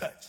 touch.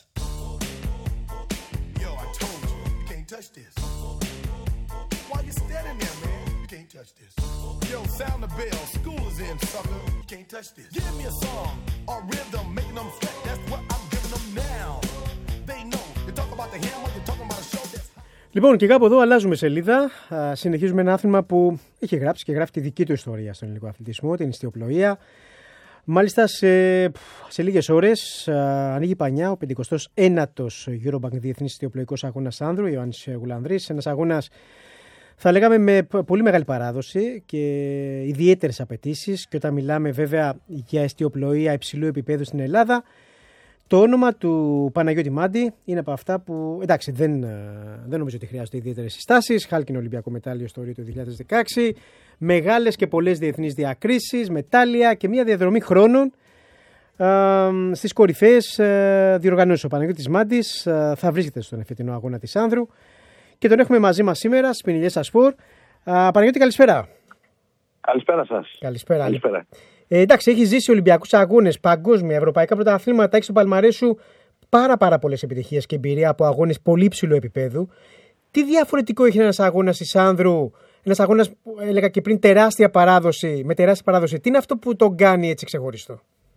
Yo, I told you, you can't touch this. Why you standing there, man? You can't touch this. Yo, sound the bell, school is in, sucker. You can't touch this. Give me a song, a rhythm, making them sweat. That's what I'm giving them now. They know. You talk about the hammer, you're talking about a show that's... Λοιπόν, και κάπου εδώ αλλάζουμε σελίδα. Συνεχίζουμε ένα άθλημα που έχει γράψει και γράφει τη δική του ιστορία στον ελληνικό αθλητισμό, την ιστιοπλοεία. Μάλιστα, σε λίγες ώρες ανοίγει η πανιά ο 59ος Eurobank Διεθνής Ιστιοπλοϊκός Αγώνας Άνδρου, Ιωάννης Γουλανδρής. Ένας αγώνας, θα λέγαμε, με πολύ μεγάλη παράδοση και ιδιαίτερες απαιτήσεις. Και όταν μιλάμε βέβαια για ιστιοπλοεία υψηλού επίπεδου στην Ελλάδα, το όνομα του Παναγιώτη Μάντη είναι από αυτά που, εντάξει, δεν νομίζω ότι χρειάζονται ιδιαίτερες συστάσεις. Χάλκινο Ολυμπιακό μετάλλιο στο Ρίο του 2016, μεγάλες και πολλές διεθνείς διακρίσεις, μετάλλια και μια διαδρομή χρόνων στις κορυφαίες διοργανώσεις. Ο Παναγιώτης Μάντης θα βρίσκεται στον εφετινό αγώνα της Άνδρου και τον έχουμε μαζί μας σήμερα στις Πινηλιές Ασπορ. Παναγιώτη, καλησπέρα. Καλησπέρα σας. Καλησπέρα. Εντάξει, έχει ζήσει Ολυμπιακούς αγώνες, παγκόσμια, ευρωπαϊκά πρωταθλήματα, έχει στο παλμαρέ σου πάρα πολλές επιτυχίες και εμπειρία από αγώνες πολύ υψηλού επίπεδου. Τι διαφορετικό έχει ένας αγώνας της Άνδρου, ένας αγώνας που έλεγα και πριν με τεράστια παράδοση, τι είναι αυτό που τον κάνει έτσι ξεχωριστό?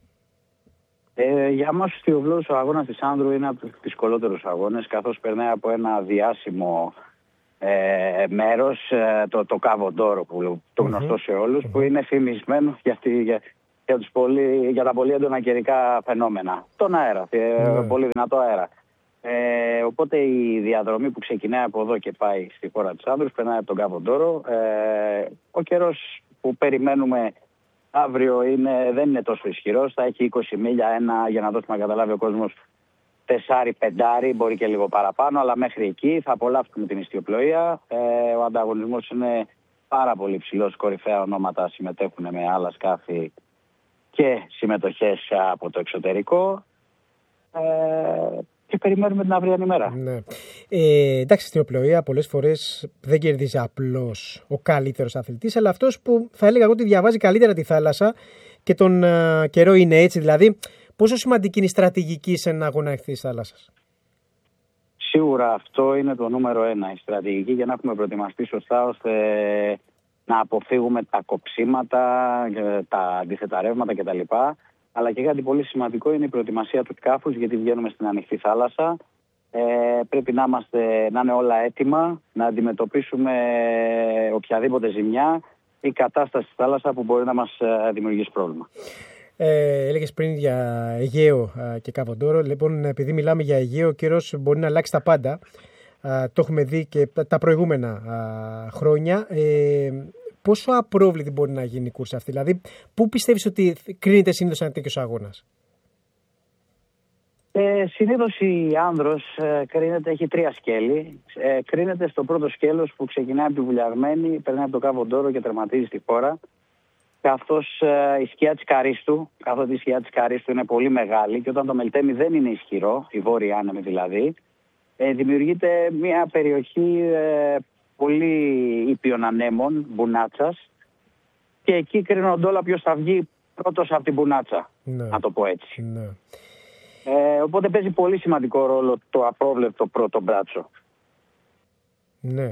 Για μας στους ιστιοπλώους ο αγώνας της Άνδρου είναι από τους δυσκολότερους αγώνες, καθώς περνάει από ένα διάσημο μέρος, το Κάβο Ντόρο, που το γνωστό σε όλους, που είναι φημισμένο για τα πολύ έντονα καιρικά φαινόμενα. Τον αέρα, πολύ δυνατό αέρα. Οπότε η διαδρομή που ξεκινάει από εδώ και πάει στη χώρα της Άνδρου περνάει από τον Κάβο Ντόρο. Ο καιρός που περιμένουμε αύριο δεν είναι τόσο ισχυρός, θα έχει 20 μίλια, για να δώσουμε να καταλάβει ο κόσμος, 4-5, μπορεί και λίγο παραπάνω, αλλά μέχρι εκεί θα απολαύσουμε την ιστιοπλοεία. Ο ανταγωνισμός είναι πάρα πολύ ψηλός, κορυφαία ονόματα συμμετέχουν με άλλα σκάφη και συμμετοχές από το εξωτερικό. Και περιμένουμε την αυριανή μέρα. Ναι. Εντάξει, στην ιστιοπλοεία πολλές φορές δεν κερδίζει απλώς ο καλύτερος αθλητής, αλλά αυτός που θα έλεγα εγώ ότι διαβάζει καλύτερα τη θάλασσα και τον καιρό είναι έτσι. Δηλαδή, πόσο σημαντική είναι η στρατηγική σε ένα αγώνα εχθής θάλασσας? Σίγουρα αυτό είναι το νούμερο 1, η στρατηγική, για να έχουμε προετοιμαστεί σωστά ώστε να αποφύγουμε τα κοψίματα, τα αντίθετα ρεύματα κτλ. Αλλά και κάτι πολύ σημαντικό είναι η προετοιμασία του σκάφους, γιατί βγαίνουμε στην ανοιχτή θάλασσα. Πρέπει να είναι όλα έτοιμα, να αντιμετωπίσουμε οποιαδήποτε ζημιά ή κατάσταση στη θάλασσα που μπορεί να μας δημιουργήσει πρόβλημα. Έλεγες πριν για Αιγαίο και Κάβο Ντόρο. Λοιπόν, επειδή μιλάμε για Αιγαίο, ο καιρός μπορεί να αλλάξει τα πάντα. Το έχουμε δει και τα προηγούμενα χρόνια. Πόσο απρόβλητη μπορεί να γίνει η κούρσα αυτή? Δηλαδή, πού πιστεύεις ότι κρίνεται συνήθως ένα τέτοιος αγώνας? Συνήθως η Άνδρος έχει 3 σκέλη. Κρίνεται στο πρώτο σκέλος που ξεκινάει από τη Βουλιαγμένη, περνάει από το Κάβο Ντόρο και τερματίζει στη χώρα. Καθώς η σκιά της Καρίστου, καθότι η σκιά της Καρίστου είναι πολύ μεγάλη και όταν το Μελτέμι δεν είναι ισχυρό, η Βόρεια Άνεμη δηλαδή, δημιουργείται μια περιοχή πολύ ήπιων ανέμων, μπουνάτσας, και εκεί κρίνονται όλα ποιος θα βγει πρώτος από την μπουνάτσα, να το πω έτσι. Ναι. Οπότε παίζει πολύ σημαντικό ρόλο το απρόβλεπτο πρώτο μπράτσο. Ναι.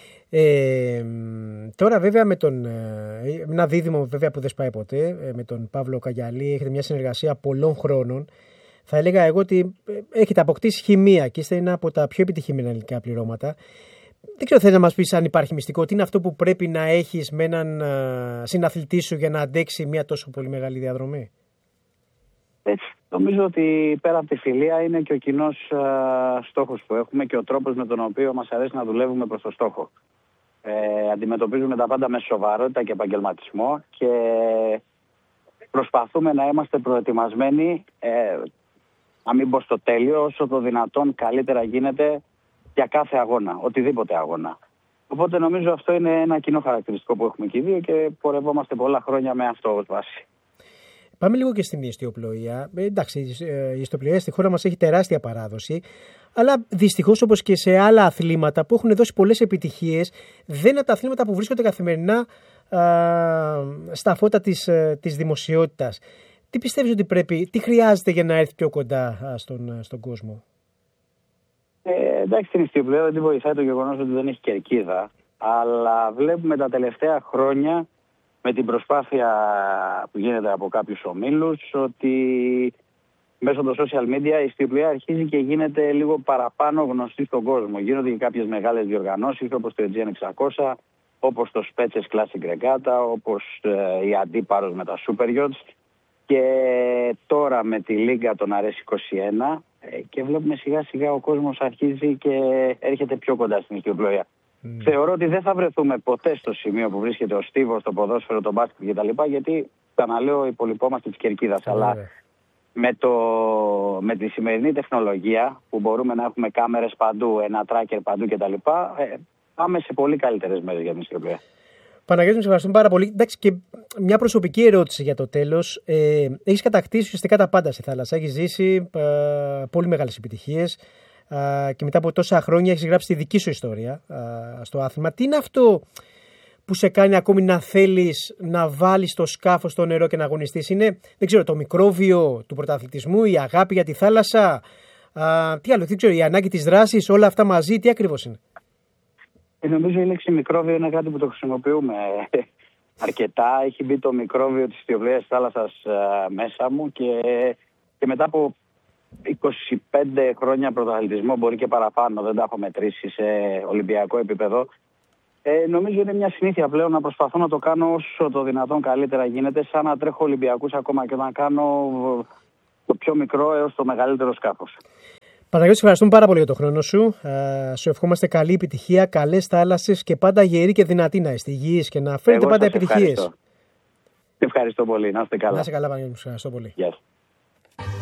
Τώρα βέβαια με ένα δίδυμο βέβαια που δεν σπάει ποτέ, με τον Παύλο Καγιαλή έχετε μια συνεργασία πολλών χρόνων. Θα έλεγα εγώ ότι έχετε αποκτήσει χημεία και είστε ένα από τα πιο επιτυχημένα ελληνικά πληρώματα. Δεν ξέρω, θες να μας πεις αν υπάρχει μυστικό? Τι είναι αυτό που πρέπει να έχεις με έναν συναθλητή σου για να αντέξει μια τόσο πολύ μεγάλη διαδρομή? Νομίζω ότι πέρα από τη φιλία είναι και ο κοινός στόχος που έχουμε και ο τρόπος με τον οποίο μας αρέσει να δουλεύουμε προς το στόχο. Αντιμετωπίζουμε τα πάντα με σοβαρότητα και επαγγελματισμό και προσπαθούμε να είμαστε προετοιμασμένοι, να μην πω στο τέλειο, όσο το δυνατόν καλύτερα γίνεται για κάθε αγώνα, οτιδήποτε αγώνα. Οπότε νομίζω αυτό είναι ένα κοινό χαρακτηριστικό που έχουμε και οι δύο και πορευόμαστε πολλά χρόνια με αυτό ως βάση. Πάμε λίγο και στην ιστιοπλοεία. Εντάξει, η ιστιοπλοεία στη χώρα μας έχει τεράστια παράδοση, αλλά δυστυχώς, όπως και σε άλλα αθλήματα που έχουν δώσει πολλές επιτυχίες, δεν είναι τα αθλήματα που βρίσκονται καθημερινά στα φώτα της δημοσιότητας. Τι πιστεύεις ότι τι χρειάζεται για να έρθει πιο κοντά στον κόσμο? Εντάξει, στην ιστιοπλοεία δεν τη βοηθάει το γεγονός ότι δεν έχει κερκίδα, αλλά βλέπουμε τα τελευταία χρόνια με την προσπάθεια που γίνεται από κάποιους ομίλους ότι μέσω των social media η ιστιοπλοεία αρχίζει και γίνεται λίγο παραπάνω γνωστή στον κόσμο. Γίνονται και κάποιες μεγάλες διοργανώσεις όπως το Aegean 600, όπως το Spetses Classic Regatta, όπως η Αντίπαρος με τα Super Yachts και τώρα με τη Λίγκα των RS21 και βλέπουμε σιγά σιγά ο κόσμος αρχίζει και έρχεται πιο κοντά στην ιστιοπλοεία. Θεωρώ ότι δεν θα βρεθούμε ποτέ στο σημείο που βρίσκεται ο στίβος, το ποδόσφαιρο, το μπάσκετ κτλ. Γιατί, ξαναλέω, υπολοιπόμαστε της κερκίδας. Αλλά με τη σημερινή τεχνολογία που μπορούμε να έχουμε κάμερες παντού, ένα tracker παντού κτλ. Πάμε σε πολύ καλύτερες μέρες για την ιστιοπλοεία. Παναγιώτη, σε ευχαριστούμε πάρα πολύ. Εντάξει, και μια προσωπική ερώτηση για το τέλος. Έχεις κατακτήσει ουσιαστικά τα πάντα στη θάλασσα. Έχεις ζήσει πολύ μεγάλες επιτυχίες και μετά από τόσα χρόνια έχεις γράψει τη δική σου ιστορία στο άθλημα. Τι είναι αυτό που σε κάνει ακόμη να θέλεις να βάλεις το σκάφος στο νερό και να αγωνιστείς? Είναι, δεν ξέρω, το μικρόβιο του πρωταθλητισμού, η αγάπη για τη θάλασσα, τι άλλο, δεν ξέρω, η ανάγκη της δράσης, όλα αυτά μαζί, τι ακριβώς είναι? Νομίζω η λέξη μικρόβιο είναι κάτι που το χρησιμοποιούμε αρκετά. Έχει μπει το μικρόβιο της ιστιοπλοείας της θάλασσας μέσα μου και μετά από 25 χρόνια πρωταθλητισμό, μπορεί και παραπάνω, δεν τα έχω μετρήσει σε ολυμπιακό επίπεδο. Νομίζω είναι μια συνήθεια πλέον να προσπαθώ να το κάνω όσο το δυνατόν καλύτερα γίνεται, σαν να τρέχω Ολυμπιακούς ακόμα και να κάνω το πιο μικρό έως το μεγαλύτερο σκάφος. Παναγιώτη, ευχαριστούμε πάρα πολύ για τον χρόνο σου. Σου ευχόμαστε καλή επιτυχία, καλές θάλασσες και πάντα γεροί και δυνατοί να είστε, υγιείς και να φέρετε πάντα επιτυχίες. Ευχαριστώ πολύ. Να είστε καλά. Να είστε καλά, Παναγιώτη. Ευχαριστώ πολύ. Yes.